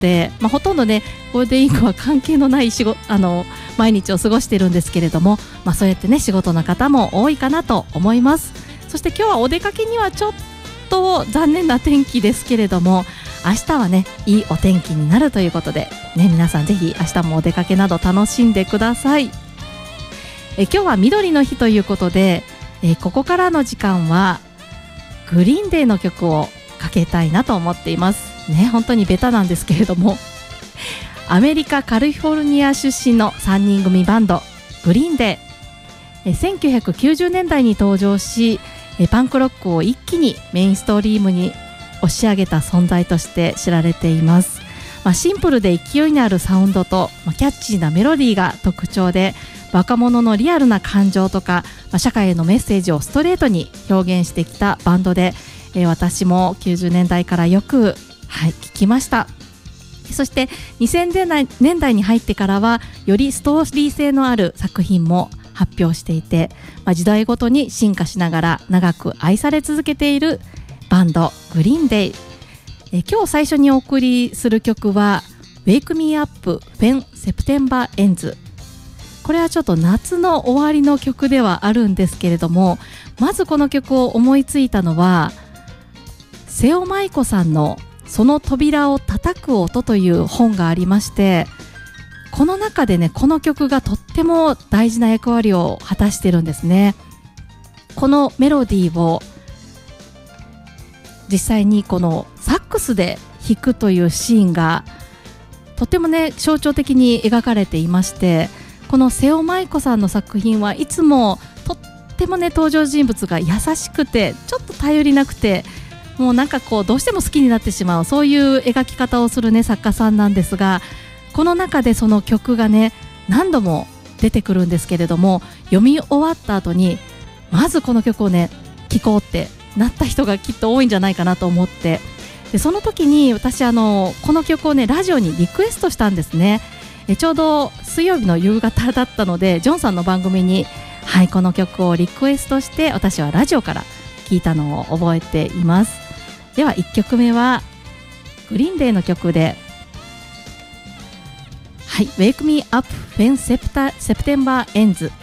て、ほとんどねゴールデンウィークは関係のない毎日を過ごしているんですけれども、そうやってね仕事の方も多いかなと思います。そして今日はお出かけにはちょっと残念な天気ですけれども、明日はねいいお天気になるということでね、皆さんぜひ明日もお出かけなど楽しんでください。今日は緑の日ということで、ここからの時間はグリーンデーの曲をかけたいなと思っていますね。本当にベタなんですけれども、アメリカカリフォルニア出身の3人組バンドグリーンデー、1990年代に登場し、パンクロックを一気にメインストリームに押し上げた存在として知られています。シンプルで勢いのあるサウンドと、キャッチーなメロディーが特徴で、若者のリアルな感情とか、社会へのメッセージをストレートに表現してきたバンドで、私も90年代からよく、聴きました。そして2000年代に入ってからはよりストーリー性のある作品も発表していて、時代ごとに進化しながら長く愛され続けているバンドグリーンデイ。今日最初にお送りする曲は Wake Me Up When September Ends。 これはちょっと夏の終わりの曲ではあるんですけれども、まずこの曲を思いついたのは瀬尾舞子さんのその扉を叩く音という本がありまして、この中でねこの曲がとっても大事な役割を果たしてるんですね。このメロディーを実際にこのサックスで弾くというシーンがとてもね象徴的に描かれていまして、この瀬尾舞子さんの作品はいつもとってもね登場人物が優しくてちょっと頼りなくて、もうなんかこうどうしても好きになってしまう、そういう描き方をするね作家さんなんですが、この中でその曲がね何度も出てくるんですけれども、読み終わった後にまずこの曲をね聴こうってなった人がきっと多いんじゃないかなと思って、でその時に私この曲をねラジオにリクエストしたんですね。ちょうど水曜日の夕方だったのでジョンさんの番組に、この曲をリクエストして私はラジオから聴いたのを覚えています。では1曲目はグリーンデーの曲で、Wake Me Up When September Ends。